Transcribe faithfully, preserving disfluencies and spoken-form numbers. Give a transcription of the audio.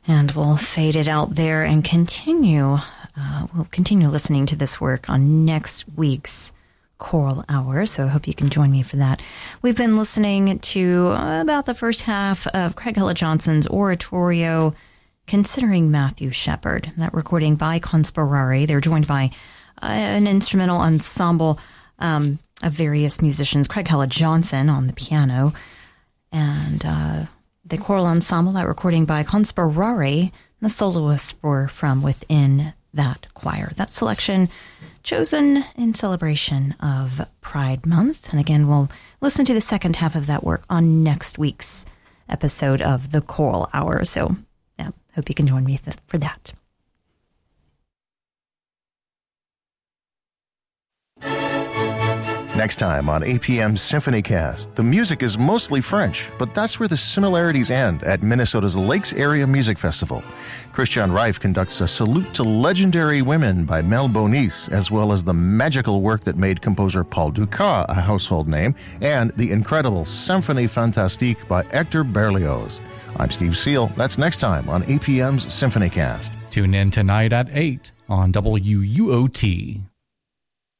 And we'll fade it out there and continue. Uh, we'll continue listening to this work on next week's Choral Hour, so I hope you can join me for that. We've been listening to about the first half of Craig Hella-Johnson's oratorio, Considering Matthew Shepard. That recording by Conspirare. They're joined by uh, an instrumental ensemble um, of various musicians. Craig Hella-Johnson on the piano, and uh, the choral ensemble, that recording by Conspirare. The soloists were from within that choir. That selection chosen in celebration of Pride Month. And again, we'll listen to the second half of that work on next week's episode of the Choral Hour. So, yeah, hope you can join me th- for that. Next time on A P M's SymphonyCast, the music is mostly French, but that's where the similarities end at Minnesota's Lakes Area Music Festival. Christian Reif conducts a salute to legendary women by Mel Bonis, as well as the magical work that made composer Paul Dukas a household name, and the incredible Symphonie Fantastique by Hector Berlioz. I'm Steve Seal. That's next time on A P M's SymphonyCast. Tune in tonight at eight on W U O T.